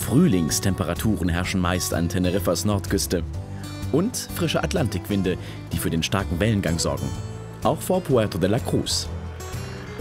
Frühlingstemperaturen herrschen meist an Teneriffas Nordküste. Und frische Atlantikwinde, die für den starken Wellengang sorgen. Auch vor Puerto de la Cruz.